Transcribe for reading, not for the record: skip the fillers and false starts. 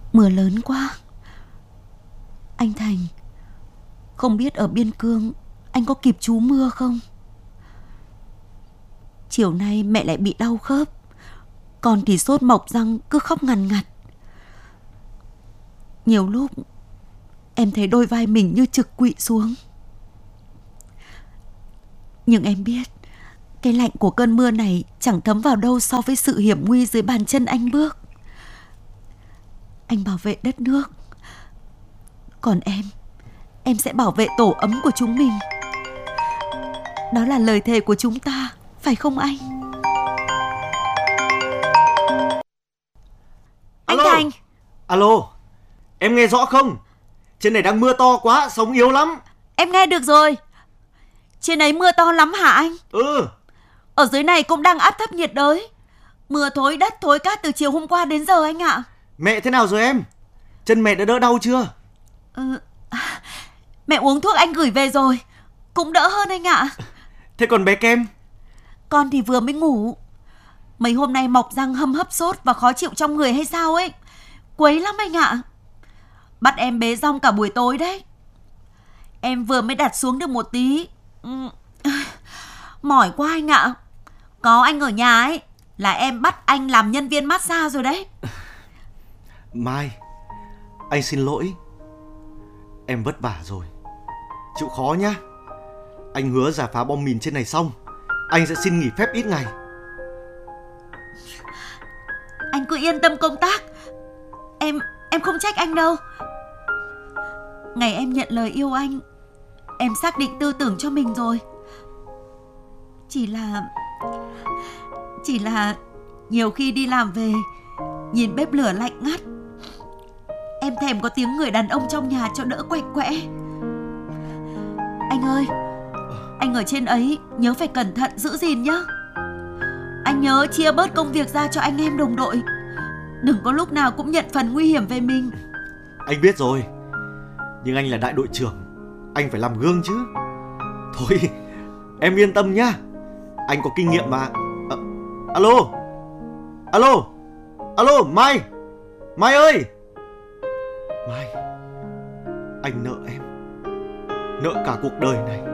Mưa lớn quá. Anh Thành, không biết ở biên cương anh có kịp trú mưa không? Chiều nay mẹ lại bị đau khớp, con thì sốt mọc răng cứ khóc ngằn ngặt. Nhiều lúc em thấy đôi vai mình như trực quỵ xuống. Nhưng em biết cái lạnh của cơn mưa này chẳng thấm vào đâu so với sự hiểm nguy dưới bàn chân anh bước. Anh bảo vệ đất nước, còn em sẽ bảo vệ tổ ấm của chúng mình. Đó là lời thề của chúng ta, phải không anh? Anh Alo. Thành! Alo, em nghe rõ không? Trên này đang mưa to quá, sóng yếu lắm. Em nghe được rồi. Trên ấy mưa to lắm hả anh? Ừ. Ở dưới này cũng đang áp thấp nhiệt đới. Mưa thối đất thối cát từ chiều hôm qua đến giờ anh ạ. Mẹ thế nào rồi em? Chân mẹ đã đỡ đau chưa? Mẹ uống thuốc anh gửi về rồi, cũng đỡ hơn anh ạ. Thế còn bé Kem? Con thì vừa mới ngủ. Mấy hôm nay mọc răng hâm hấp sốt và khó chịu trong người hay sao ấy. Quấy lắm anh ạ. Bắt em bế rong cả buổi tối đấy. Em vừa mới đặt xuống được một tí. Mỏi quá anh ạ. Có anh ở nhà ấy là em bắt anh làm nhân viên massage rồi đấy. Mai, anh xin lỗi. Em vất vả rồi, chịu khó nhá. Anh hứa rà phá bom mìn trên này xong, anh sẽ xin nghỉ phép ít ngày. Anh cứ yên tâm công tác. Em không trách anh đâu. Ngày em nhận lời yêu anh, em xác định tư tưởng cho mình rồi. Chỉ là nhiều khi đi làm về, nhìn bếp lửa lạnh ngắt, em thèm có tiếng người đàn ông trong nhà cho đỡ quạnh quẽ. Anh ơi, anh ở trên ấy nhớ phải cẩn thận giữ gìn nhé. Anh nhớ chia bớt công việc ra cho anh em đồng đội, đừng có lúc nào cũng nhận phần nguy hiểm về mình. Anh biết rồi, nhưng anh là đại đội trưởng, anh phải làm gương chứ. Thôi, em yên tâm nhá, anh có kinh nghiệm mà. Alo, alo, alo, Mai, Mai ơi. Mai, anh nợ em, nợ cả cuộc đời này.